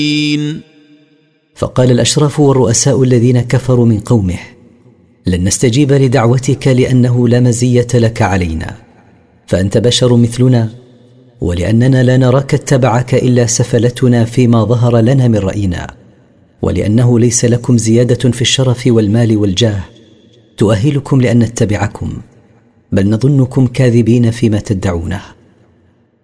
فقال الأشراف والرؤساء الذين كفروا من قومه: لن نستجيب لدعوتك لأنه لا مزية لك علينا، فأنت بشر مثلنا، ولأننا لا نراك اتبعك إلا سفلتنا فيما ظهر لنا من رأينا، ولأنه ليس لكم زيادة في الشرف والمال والجاه تؤهلكم لأن نتبعكم، بل نظنكم كاذبين فيما تدعونه.